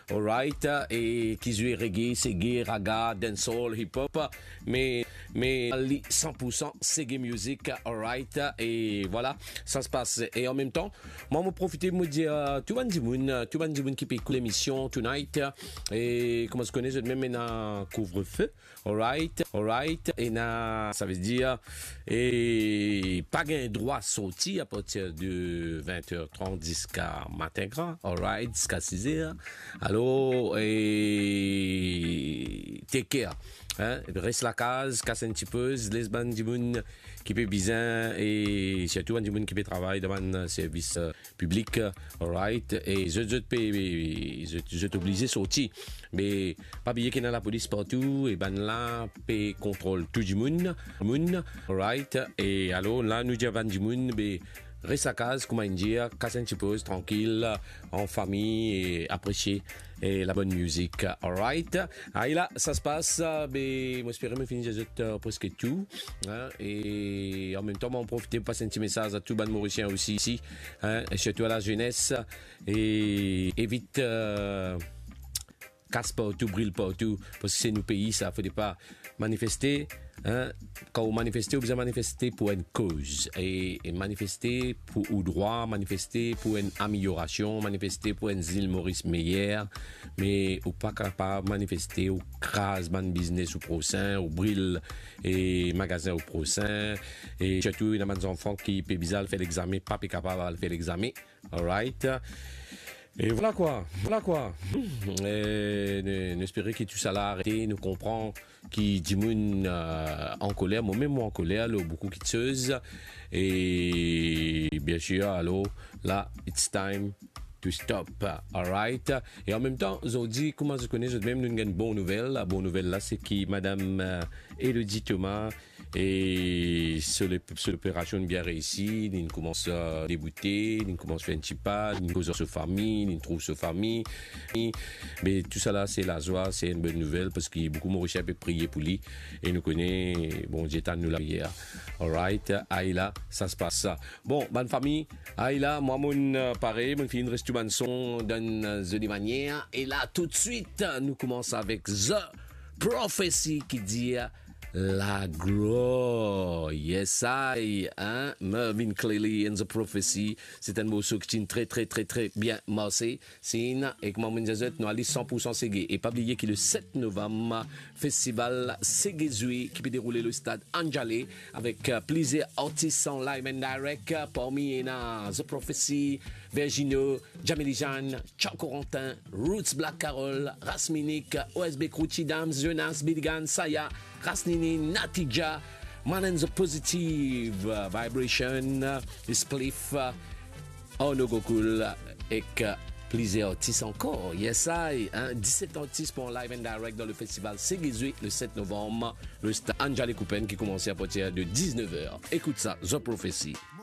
alright, et qui joue reggae, reggae, raga, dancehall, hip-hop, mais 100% reggae music, alright, et voilà, ça se passe. Et en même temps, moi, je profite de me dire, tout le monde qui peut écouter l'émission tonight, et comment se connaît, je même un couvre-feu, alright, et ça veut dire, et pas un droit sorti à partir de 20h30 jusqu'à matin grand, alright, jusqu'à 6h. Alors, et take care. Hein, reste la case, casse un petit peu, les bandes du monde qui peut bien et surtout du monde qui peut travailler dans un service public, alright, et je t'oblige de sortir. Mais pas oublier qu'il y a la police partout, et ben là, peut contrôle tout du monde, alright, et alors là, nous disons du monde, mais reste à casa, comme on dit, casse un petit peu, tranquille, en famille, et apprécier la bonne musique. Alright. Et là, ça se passe, mais moi, j'espère me finir presque tout. Hein, et en même temps, on profite pour passer un petit message à tout le Mauricien aussi ici, hein, et surtout à la jeunesse. Et évite, casse partout, brille partout, parce que c'est nos pays, ça ne faut pas manifester. Hein, quand vous manifestez, vous manifestez pour une cause et manifester pour le droit, manifester pour une amélioration, manifester pour une île Maurice meilleure, mais ou pas capable manifester ou crase man business au prochain, ou brille et magasin au prochain, et surtout il y a des enfants qui peuvent bizarre faire l'examen, pas capable de faire l'examen, alright. Et voilà quoi. N'espérer que tout ça l'a arrêté, nous comprend qui dit en colère, moi-même en colère, là, beaucoup qui tueuse. Et bien sûr, alors, là, it's time to stop, alright. Et en même temps, ils ont dit, comment je connais, je même nous une bonne nouvelle. La bonne nouvelle là, c'est que Madame Elodie Thomas et sur l'opération bien réussie, il commence à débuter, il commence à faire un petit pas, il cause sa famille, il trouve sa famille. Mais tout ça là, c'est la joie, c'est une bonne nouvelle parce qu'il y a beaucoup de Mauriciens qui prier pour lui et nous connaît, bon Dieu t'en nous la prière. Alright, Aïla, ça se passe ça. Bon, bonne famille, Aïla, moi mon pareil, mon fille reste tout son dans une manière. Et là, tout de suite, nous commençons avec The Prophecy qui dit la gloire. Yes, I, hein? Mervyn Cleary and The Prophecy. C'est un morceau qui est très bien marqué. C'est et comme on dit, nous allons 100% Ségué. Et pas oublier qu'il est le 7 novembre, festival Ségué Zui, qui peut dérouler le stade Anjalé avec plusieurs artistes en live and direct. Parmi The Prophecy, Virginio, Jamili Jeanne, Chuck Corentin, Roots Black Carol, Rasminik, OSB Crouchy Dams, Jonas, Billigan, Saya, Rasnini, Natija, Man and the Positive Vibration, Spliff, Ono Gokul, et plusieurs artistes encore. Yes, I, hein, 17 artistes pour un live and direct dans le festival Ségué le 7 novembre, le stade Anjali Coupen qui commence à partir de 19h. Écoute ça, The Prophecy.